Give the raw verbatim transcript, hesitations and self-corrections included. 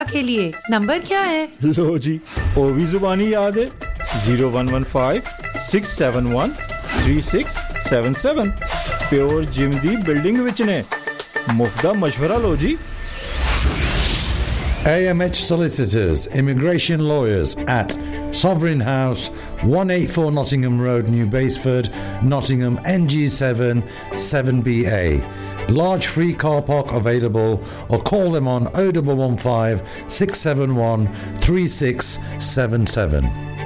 के लिए नंबर क्या है? लो जी ओ भी जुबानी याद है zero one one five six seven one three six seven seven pure gym दी बिल्डिंग विच ने मुफ्त दा मशवरा लो जी A M H Solicitors, Immigration Lawyers at Sovereign House, one eighty-four Nottingham Road, New Basford, Nottingham N G seven seven B A. Large free car park available or call them on oh one one five six seven one three six seven seven.